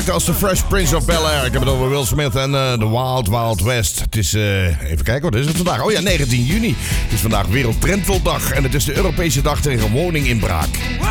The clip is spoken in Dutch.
maakte als The Fresh Prince of Bel-Air. Ik heb het over Will Smith en The Wild Wild West. Het is, even kijken, wat is het vandaag? Oh ja, 19 juni. Het is vandaag Wereld Trentweldag en het is de Europese dag tegen woninginbraak.